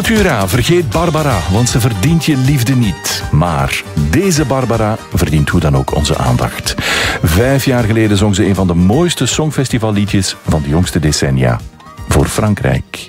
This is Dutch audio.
Cultura, vergeet Barbara, want ze verdient je liefde niet. Maar deze Barbara verdient hoe dan ook onze aandacht. 5 jaar geleden zong ze een van de mooiste songfestivalliedjes van de jongste decennia. Voor Frankrijk.